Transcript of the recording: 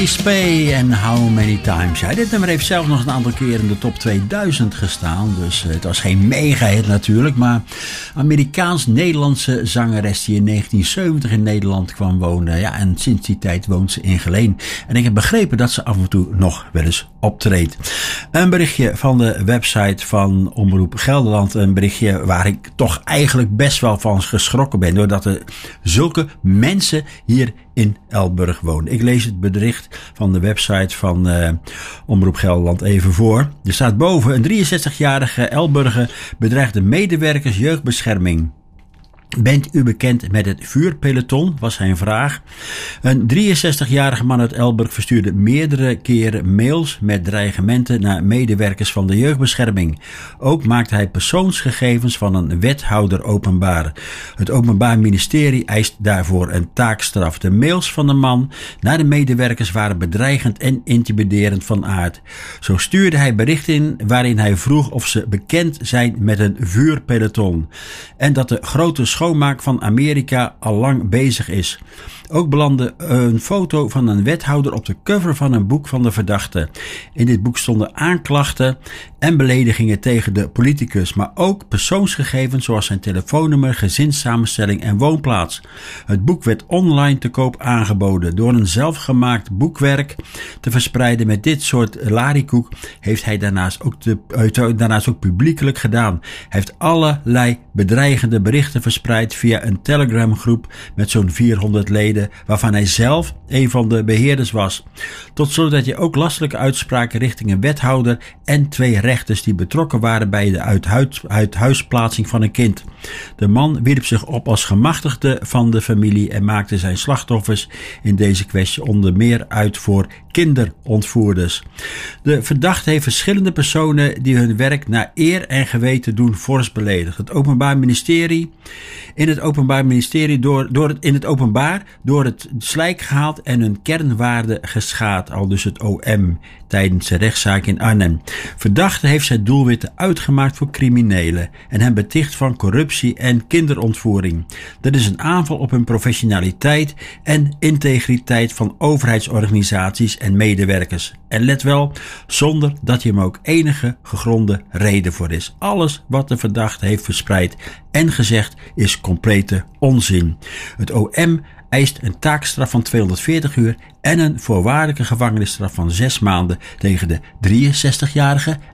Spay en How Many Times. Ja, dit nummer heeft zelf nog een aantal keer in de top 2000 gestaan. Dus het was geen mega-hit natuurlijk. Maar Amerikaans-Nederlandse zangeres die in 1970 in Nederland kwam wonen. Ja, en sinds die tijd woont ze in Geleen. En ik heb begrepen dat ze af en toe nog wel eens optreedt. Een berichtje van de website van Omroep Gelderland. Een berichtje waar ik toch eigenlijk best wel van geschrokken ben. Doordat er zulke mensen hier in Elburg wonen. Ik lees het bericht van de website van Omroep Gelderland even voor. Er staat boven: een 63-jarige Elburger bedreigt de medewerkers jeugdbescherming. Bent u bekend met het vuurpeloton? Was zijn vraag. Een 63-jarige man uit Elburg verstuurde meerdere keren mails met dreigementen naar medewerkers van de jeugdbescherming. Ook maakte hij persoonsgegevens van een wethouder openbaar. Het Openbaar Ministerie eist daarvoor een taakstraf. De mails van de man naar de medewerkers waren bedreigend en intimiderend van aard. Zo stuurde hij berichten in waarin hij vroeg of ze bekend zijn met een vuurpeloton. En dat de grote schoonmaak van Amerika al lang bezig is. Ook belandde een foto van een wethouder op de cover van een boek van de verdachte. In dit boek stonden aanklachten en beledigingen tegen de politicus, maar ook persoonsgegevens zoals zijn telefoonnummer, gezinssamenstelling en woonplaats. Het boek werd online te koop aangeboden. Door een zelfgemaakt boekwerk te verspreiden met dit soort lariekoek heeft hij daarnaast ook publiekelijk gedaan. Hij heeft allerlei bedreigende berichten verspreid via een Telegram-groep met zo'n 400 leden, waarvan hij zelf een van de beheerders was. Tot zodat je ook lastelijke uitspraken richting een wethouder en 2 rechters die betrokken waren bij de uithuisplaatsing van een kind. De man wierp zich op als gemachtigde van de familie en maakte zijn slachtoffers in deze kwestie onder meer uit voor kinderontvoerders. De verdachte heeft verschillende personen die hun werk naar eer en geweten doen fors beledigd. Het Openbaar Ministerie door het slijk gehaald en hun kernwaarden geschaad, aldus het OM tijdens de rechtszaak in Arnhem. Verdachte heeft zijn doelwitten uitgemaakt voor criminelen en hen beticht van corruptie en kinderontvoering. Dat is een aanval op hun professionaliteit en integriteit van overheidsorganisaties en medewerkers. En let wel, zonder dat hier maar ook enige gegronde reden voor is. Alles wat de verdachte heeft verspreid en gezegd is complete onzin. Het OM eist een taakstraf van 240 uur en een voorwaardelijke gevangenisstraf van 6 maanden tegen de 63-jarige